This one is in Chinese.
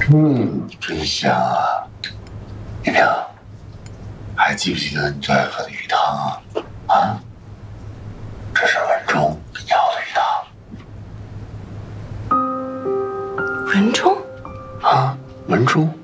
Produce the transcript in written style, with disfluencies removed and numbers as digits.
真香啊！玉萍，还记不记得你最爱喝的鱼汤啊？啊，这是文中给你熬的鱼汤。 文中？ 啊，文中。